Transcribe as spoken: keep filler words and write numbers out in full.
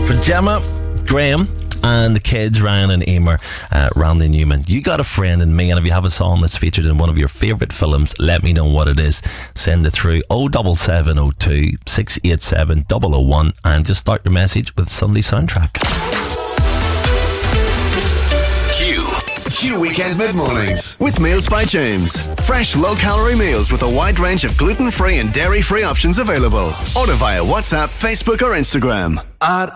For Gemma, Graham, and the kids, Ryan and Emer, uh, Randy Newman. You got a friend in me, and if you have a song that's featured in one of your favourite films, let me know what it is. Send it through oh seven seven oh two, six eight seven, oh oh one and just start your message with Sunday Soundtrack. Q. Q Weekend Mid-Mornings with Meals by James. Fresh low-calorie meals with a wide range of gluten-free and dairy-free options available. Order via WhatsApp, Facebook or Instagram. At